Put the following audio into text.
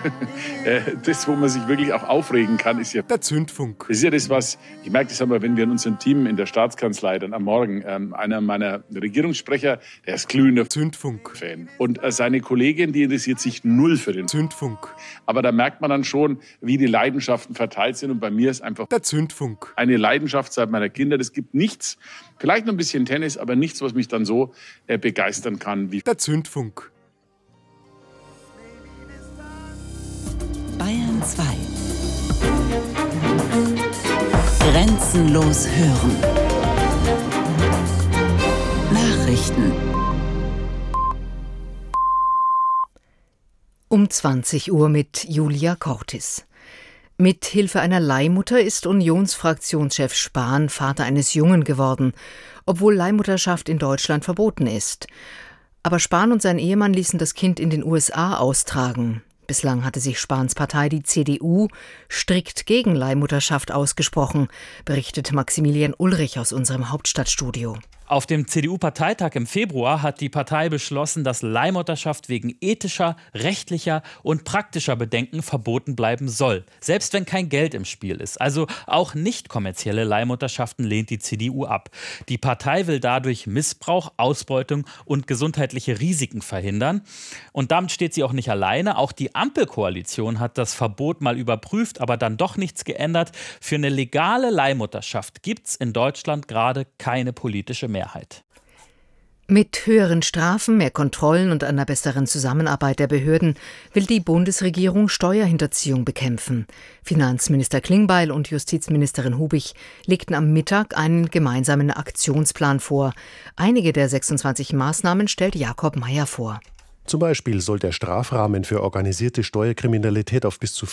Das, wo man sich wirklich auch aufregen kann, ist ja der Zündfunk. Das ist ja das, was, ich merke das aber, wenn wir in unserem Team in der Staatskanzlei dann am Morgen, einer meiner Regierungssprecher, der ist glühender Zündfunk-Fan. Und seine Kollegin, die interessiert sich null für den Zündfunk. Aber da merkt man dann schon, wie die Leidenschaften verteilt sind. Und bei mir ist einfach der Zündfunk. Eine Leidenschaft seit meiner Kinder. Es gibt nichts, vielleicht noch ein bisschen Tennis, aber nichts, was mich dann so begeistern kann wie der Zündfunk. Bayern 2. Grenzenlos hören. Nachrichten. Um 20 Uhr mit Julia Cortis. Mit Hilfe einer Leihmutter ist Unionsfraktionschef Spahn Vater eines Jungen geworden, obwohl Leihmutterschaft in Deutschland verboten ist. Aber Spahn und sein Ehemann ließen das Kind in den USA austragen. Bislang hatte sich Spahns Partei, die CDU, strikt gegen Leihmutterschaft ausgesprochen, berichtet Maximilian Ulrich aus unserem Hauptstadtstudio. Auf dem CDU-Parteitag im Februar hat die Partei beschlossen, dass Leihmutterschaft wegen ethischer, rechtlicher und praktischer Bedenken verboten bleiben soll. Selbst wenn kein Geld im Spiel ist. Also auch nicht kommerzielle Leihmutterschaften lehnt die CDU ab. Die Partei will dadurch Missbrauch, Ausbeutung und gesundheitliche Risiken verhindern. Und damit steht sie auch nicht alleine. Auch die Ampelkoalition hat das Verbot mal überprüft, aber dann doch nichts geändert. Für eine legale Leihmutterschaft gibt es in Deutschland gerade keine politische Mehrheit. Mit höheren Strafen, mehr Kontrollen und einer besseren Zusammenarbeit der Behörden will die Bundesregierung Steuerhinterziehung bekämpfen. Finanzminister Klingbeil und Justizministerin Hubig legten am Mittag einen gemeinsamen Aktionsplan vor. Einige der 26 Maßnahmen stellt Jakob Mayer vor. Zum Beispiel soll der Strafrahmen für organisierte Steuerkriminalität auf bis zu